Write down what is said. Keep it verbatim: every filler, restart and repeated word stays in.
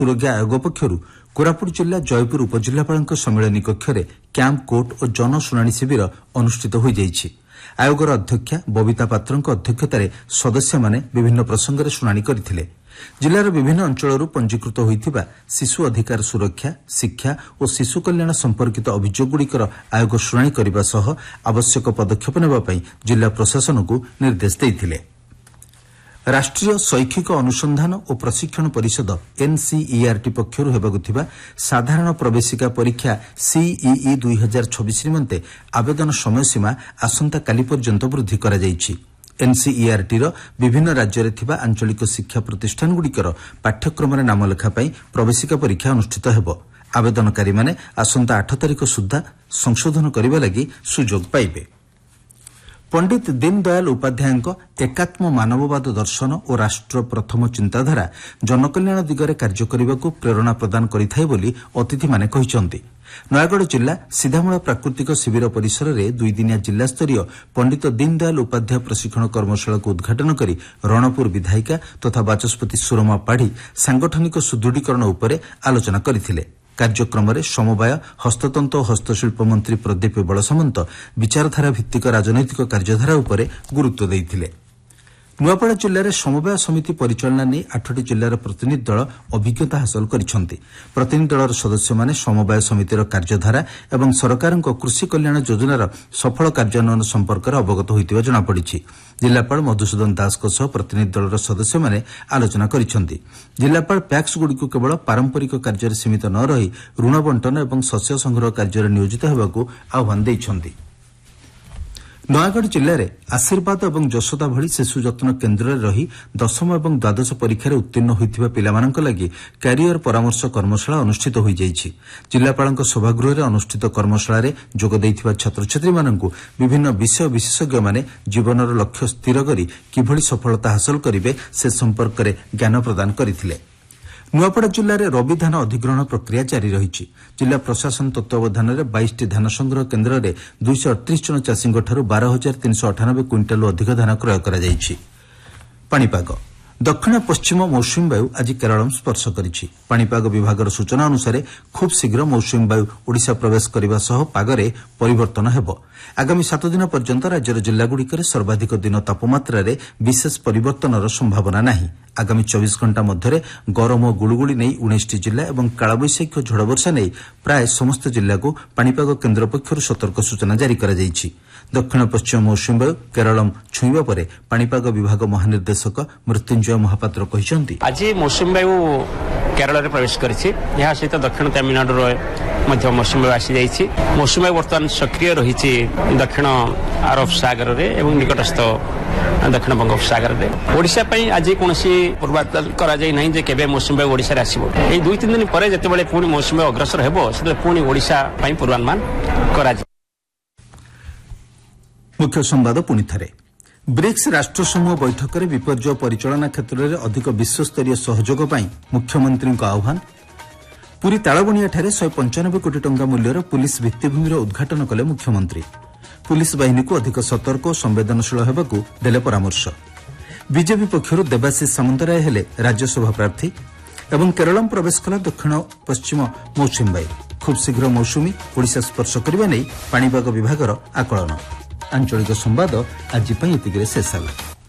ସୁରକ୍ଷା ଆୟୋଗ ପକ୍ଷରୁ କୋରାପୁଟ ଜିଲ୍ଲା ଜୟପୁର ଉପଜିଲ୍ଲାପାଳଙ୍କ ସମ୍ମିଳନୀ କକ୍ଷରେ କ୍ୟାମ୍ପ କୋର୍ଟ ଓ ଜନଶୁଣାଣି ଶିବିର ଅନୁଷ୍ଠିତ ହୋଇଯାଇଛି। ଆୟୋଗର ଅଧ୍ୟକ୍ଷା ବବିତା ପାତ୍ରଙ୍କ ଅଧ୍ୟକ୍ଷତାରେ ସଦସ୍ୟମାନେ ବିଭିନ୍ନ ପ୍ରସଙ୍ଗରେ ଶୁଣାଣି କରିଥିଲେ। ଜିଲ୍ଲାର ବିଭିନ୍ନ ଅଞ୍ଚଳରୁ ପଞ୍ଜୀକୃତ ହୋଇଥିବା ଶିଶୁ ଅଧିକାର ସୁରକ୍ଷା, ଶିକ୍ଷା ଓ ଶିଶୁ କଲ୍ୟାଣ ସମ୍ପର୍କିତ ଅଭିଯୋଗଗୁଡ଼ିକର ଆୟୋଗ ଶୁଣାଣି କରିବା ସହ ଆବଶ୍ୟକ ପଦକ୍ଷେପ ନେବା ପାଇଁ ଜିଲ୍ଲା ପ୍ରଶାସନକୁ ନିର୍ଦ୍ଦେଶ ଦେଇଥିଲେ। ରାଷ୍ଟ୍ରୀୟ ଶୈକ୍ଷିକ ଅନୁସନ୍ଧାନ ଓ ପ୍ରଶିକ୍ଷଣ ପରିଷଦ ଏନ୍ସିଇଆରଟି ପକ୍ଷରୁ ହେବାକୁ ଥିବା ସାଧାରଣ ପ୍ରବେଶିକା ପରୀକ୍ଷା ସିଇଇ ଦୁଇ ହଜାର ଛବିଶ ନିମନ୍ତେ ଆବେଦନ ସମୟସୀମା ଆସନ୍ତାକାଲି ପର୍ଯ୍ୟନ୍ତ ବୃଦ୍ଧି କରାଯାଇଛି। ଏନ୍ସିଇଆରଟିର ବିଭିନ୍ନ ରାଜ୍ୟରେ ଥିବା ଆଞ୍ଚଳିକ ଶିକ୍ଷା ପ୍ରତିଷ୍ଠାନଗୁଡ଼ିକର ପାଠ୍ୟକ୍ରମରେ ନାମଲେଖା ପାଇଁ ପ୍ରବେଶିକା ପରୀକ୍ଷା ଅନୁଷ୍ଠିତ ହେବ। ଆବେଦନକାରୀମାନେ ଆସନ୍ତା ଆଠ ତାରିଖ ସୁଦ୍ଧା ସଂଶୋଧନ କରିବା ଲାଗି ସୁଯୋଗ ପାଇବେ। ପଣ୍ଡିତ ଦୀନଦୟାଲ ଉପାଧ୍ୟାୟଙ୍କ ଏକାତ୍ମ ମାନବବାଦ ଦର୍ଶନ ଓ ରାଷ୍ଟ୍ର ପ୍ରଥମ ଚିନ୍ତାଧାରା ଜନକଲ୍ୟାଣ ଦିଗରେ କାର୍ଯ୍ୟ କରିବାକୁ ପ୍ରେରଣା ପ୍ରଦାନ କରିଥାଏ ବୋଲି ଅତିଥିମାନେ କହିଛନ୍ତି। ନୟାଗଡ଼ ଜିଲ୍ଲା ସିଧାମୂଳ ପ୍ରାକୃତିକ ଶିବିର ପରିସରରେ ଦୁଇଦିନିଆ ଜିଲ୍ଲାସ୍ତରୀୟ ପଣ୍ଡିତ ଦୀନଦୟାଲ ଉପାଧ୍ୟାୟ ପ୍ରଶିକ୍ଷଣ କର୍ମଶାଳାକୁ ଉଦ୍ଘାଟନ କରି ରଣପୁର ବିଧାୟିକା ତଥା ବାଚସ୍ପତି ସୁରମା ପାଢ଼ୀ ସାଂଗଠନିକ ସୁଦୃଢ଼ୀକରଣ ଉପରେ ଆଲୋଚନା କରିଥିଲେ। କାର୍ଯ୍ୟକ୍ରମରେ ସମବାୟ, ହସ୍ତତନ୍ତ ଓ ହସ୍ତଶିଳ୍ପ ମନ୍ତ୍ରୀ ପ୍ରଦୀପ ବଳସାମନ୍ତ ବିଚାରଧାରା ଭିତ୍ତିକ ରାଜନୈତିକ କାର୍ଯ୍ୟଧାରା ଉପରେ ଗୁରୁତ୍ୱ ଦେଇଥିଲେ। ନୂଆପଡ଼ା ଜିଲ୍ଲାରେ ସମବାୟ ସମିତି ପରିଚାଳନା ନେଇ ଆଠଟି ଜିଲ୍ଲାର ପ୍ରତିନିଧି ଦଳ ଅଭିଜ୍ଞତା ହାସଲ କରିଛନ୍ତି। ପ୍ରତିନିଧି ଦଳର ସଦସ୍ୟମାନେ ସମବାୟ ସମିତିର କାର୍ଯ୍ୟଧାରା ଏବଂ ସରକାରଙ୍କ କୃଷି କଲ୍ୟାଣ ଯୋଜନାର ସଫଳ କାର୍ଯ୍ୟାନ୍ୱୟନ ସମ୍ପର୍କରେ ଅବଗତ ହୋଇଥିବା ଜଣାପଡ଼ିଛି। ଜିଲ୍ଲାପାଳ ମଧୁସୂଦନ ଦାସଙ୍କ ସହ ପ୍ରତିନିଧି ଦଳର ସଦସ୍ୟମାନେ ଆଲୋଚନା କରିଛନ୍ତି। ଜିଲ୍ଲାପାଳ ପ୍ୟାକ୍ସଗୁଡ଼ିକୁ କେବଳ ପାରମ୍ପରିକ କାର୍ଯ୍ୟରେ ସୀମିତ ନ ରହି ଋଣ ବଣ୍ଟନ ଏବଂ ଶସ୍ୟ ସଂଗ୍ରହ କାର୍ଯ୍ୟରେ ନିୟୋଜିତ ହେବାକୁ ଆହ୍ୱାନ ଦେଇଛନ୍ତି। ନୟାଗଡ଼ ଜିଲ୍ଲାରେ ଆଶୀର୍ବାଦ ଏବଂ ଯଶୋଦା ଭଳି ଶିଶୁ ଯତ୍ନ କେନ୍ଦ୍ରରେ ରହି ଦଶମ ଏବଂ ଦ୍ୱାଦଶ ପରୀକ୍ଷାରେ ଉତ୍ତୀର୍ଣ୍ଣ ହୋଇଥିବା ପିଲାମାନଙ୍କ ଲାଗି କ୍ୟାରିୟର ପରାମର୍ଶ କର୍ମଶାଳା ଅନୁଷ୍ଠିତ ହୋଇଯାଇଛି। ଜିଲ୍ଲାପାଳଙ୍କ ସଭାଗୃହରେ ଅନୁଷ୍ଠିତ କର୍ମଶାଳାରେ ଯୋଗ ଦେଇଥିବା ଛାତ୍ରଛାତ୍ରୀମାନଙ୍କୁ ବିଭିନ୍ନ ବିଷୟ ବିଶେଷଜ୍ଞମାନେ ଜୀବନର ଲକ୍ଷ୍ୟ ସ୍ଥିର କରି କିଭଳି ସଫଳତା ହାସଲ କରିବେ ସେ ସମ୍ପର୍କରେ ଜ୍ଞାନ ପ୍ରଦାନ କରିଥିଲେ। ନୂଆପଡ଼ା ଜିଲ୍ଲାରେ ରବି ଧାନ ଅଧିଗ୍ରହଣ ପ୍ରକ୍ରିୟା ଜାରି ରହିଛି। ଜିଲ୍ଲା ପ୍ରଶାସନ ତତ୍ତ୍ୱାବଧାନରେ ବାଇଶଟି ଧାନ ସଂଗ୍ରହ କେନ୍ଦ୍ରରେ ଦୁଇଶହ ଅଠତିରିଶ ଜଣ ଚାଷୀଙ୍କଠାରୁ ବାର ହଜାର ତିନିଶହ ଅଠାନବେ କ୍ୱିଣ୍ଟାଲରୁ ଅଧିକ ଧାନ କ୍ରୟ କରାଯାଇଛି। ପାଣିପାଗ ଦକ୍ଷିଣ ପଶ୍ଚିମ ମୌସୁମୀ ବାୟୁ ଆଜି କେରଳ ସ୍ପର୍ଶ କରିଛି। ପାଣିପାଗ ବିଭାଗର ସୂଚନା ଅନୁସାରେ ଖୁବ୍ ଶୀଘ୍ର ମୌସୁମୀ ବାୟୁ ଓଡ଼ିଶା ପ୍ରବେଶ କରିବା ସହ ପାଗରେ ପରିବର୍ତ୍ତନ ହେବ। ଆଗାମୀ ସାତ ଦିନ ପର୍ଯ୍ୟନ୍ତ ରାଜ୍ୟର ଜିଲ୍ଲାଗୁଡ଼ିକରେ ସର୍ବାଧିକ ଦିନ ତାପମାତ୍ରାରେ ବିଶେଷ ପରିବର୍ତ୍ତନର ସମ୍ଭାବନା ନାହିଁ। ଆଗାମୀ ଚବିଶ ଘଣ୍ଟା ମଧ୍ୟରେ ଗରମ ଓ ଗୁଳୁଗୁଳି ନେଇ ଉଣେଇଶଟି ଜିଲ୍ଲା ଏବଂ କାଳବୈଶାଖୀ ଓ ଝଡ଼ ବର୍ଷା ନେଇ ପ୍ରାୟ ସମସ୍ତ ଜିଲ୍ଲାକୁ ପାଣିପାଗ କେନ୍ଦ୍ର ପକ୍ଷରୁ ସତର୍କ ସୂଚନା ଜାରି କରାଯାଇଛି। ଦକ୍ଷିଣ ପଶ୍ଚିମ ମୌସୁମୀ ବାୟୁ କେରଳ ଛୁଇଁବା ପରେ ପାଣିପାଗ ବିଭାଗ ମହାନିର୍ଦ୍ଦେଶକ ମୃତ୍ୟୁଞ୍ଜୟ ମହାପାତ୍ର କହିଛନ୍ତି, ଆଜି ମୌସୁମୀ ବାୟୁ କେରଳରେ ପ୍ରବେଶ କରିଛି। ଏହା ସହିତ ଦକ୍ଷିଣ ତାମିଲନାଡୁର ମଧ୍ୟ ମୌସୁମୀ ବାୟୁ ଆସିଯାଇଛି। ମୌସୁମୀ ବାୟୁ ବର୍ତ୍ତମାନ ସକ୍ରିୟ ରହିଛି ଦକ୍ଷିଣ ଆରବ ସାଗରରେ ଏବଂ ନିକଟସ୍ଥ ଦକ୍ଷିଣ ବଙ୍ଗୋପସାଗରରେ। ଓଡ଼ିଶା ପାଇଁ ଆଜି କୌଣସି ପୂର୍ବାନୁମାନ କରାଯାଇ ନାହିଁ ଯେ କେବେ ମୌସୁମୀ ବାୟୁ ଓଡ଼ିଶାରେ ଆସିବ। ଏହି ଦୁଇ ତିନି ଦିନ ପରେ ଯେତେବେଳେ ପୁଣି ମୌସୁମୀ ବାୟୁ ଅଗ୍ରସର ହେବ ସେତେବେଳେ ପୁଣି ଓଡ଼ିଶା ପାଇଁ ପୂର୍ବାନୁମାନ କରାଯିବ। ମୁଖ୍ୟ ସମ୍ବାଦ ପୁଣି ଥରେ। ବ୍ରିକ୍ସ ରାଷ୍ଟ୍ରସମୂହ ବୈଠକରେ ବିପର୍ଯ୍ୟୟ ପରିଚାଳନା କ୍ଷେତ୍ରରେ ଅଧିକ ବିଶ୍ୱସ୍ତରୀୟ ସହଯୋଗ ପାଇଁ ମୁଖ୍ୟମନ୍ତ୍ରୀଙ୍କ ଆହ୍ୱାନ। ପୁରୀ ତାଳବଣିଆଠାରେ ଶହେ ପଞ୍ଚାନବେ କୋଟି ଟଙ୍କା ମୂଲ୍ୟର ପୁଲିସ ଭିତ୍ତିଭୂମିର ଉଦ୍ଘାଟନ କଲେ ମୁଖ୍ୟମନ୍ତ୍ରୀ। ପୁଲିସ ବାହିନୀକୁ ଅଧିକ ସତର୍କ ଓ ସମ୍ବେଦନଶୀଳ ହେବାକୁ ଦେଲେ ପରାମର୍ଶ। ବିଜେପି ପକ୍ଷରୁ ଦେବାଶିଷ ସାମନ୍ତରାୟ ହେଲେ ରାଜ୍ୟସଭା ପ୍ରାର୍ଥୀ ଏବଂ କେରଳ ପ୍ରବେଶ କଲା ଦକ୍ଷିଣ ପଶ୍ଚିମ ମୌସୁମୀ ବାୟୁ। ଖୁବ୍ ଶୀଘ୍ର ମୌସୁମୀ ଓଡ଼ିଶା ସ୍ପର୍ଶ କରିବା ନେଇ ପାଣିପାଗ ବିଭାଗର ଆକଳନ। ଆଞ୍ଚଳିକ ସମ୍ବାଦ ଆଜି ପାଇଁ ଏତିକିରେ ଶେଷ ହେଲା।